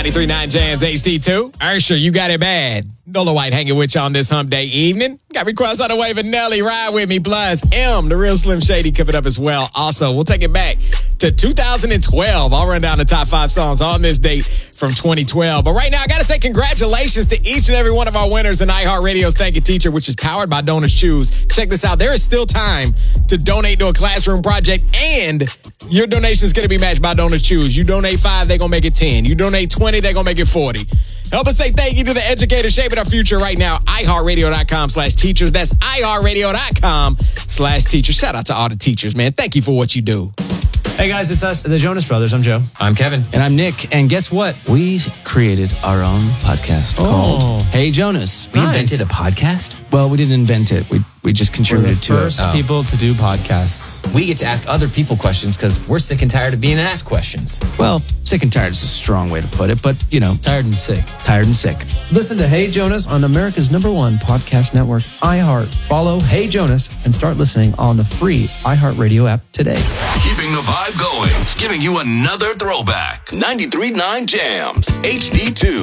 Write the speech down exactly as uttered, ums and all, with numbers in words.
ninety-three point nine Jams H D two. Ursher, you got it bad. Nola White hanging with you on this hump day evening. Got requests on the way for Nelly, Ride With Me, plus M, the real Slim Shady, coming up as well. Also, we'll take it back to two thousand twelve. I'll run down the top five songs on this date from twenty twelve. But right now, I got to say congratulations to each and every one of our winners in iHeartRadio's Thank You Teacher, which is powered by Donors Choose. Check this out. There is still time to donate to a classroom project, and your donation is going to be matched by Donors Choose. You donate five, they're going to make it ten. You donate twenty, they're going to make it forty. Help us say thank you to the educators shaping our future right now. iHeartRadio.com slash teachers. That's iHeartRadio.com slash teachers. Shout out to all the teachers, man. Thank you for what you do. Hey guys, it's us, the Jonas Brothers. I'm Joe. I'm Kevin. And I'm Nick. And guess what? We created our own podcast Oh. called Hey Jonas. We Nice. invented a podcast. Well, we didn't invent it. We we just We're the contributed to first it. Oh. people to do podcasts. We get to ask other people questions because we're sick and tired of being asked questions. Well, sick and tired is a strong way to put it, but, you know, Tired and sick. tired and sick. Listen to Hey Jonas on America's number one podcast network, iHeart. Follow Hey Jonas and start listening on the free iHeartRadio app today. Keeping the vibe going, giving you another throwback. ninety-three point nine Jams, H D two.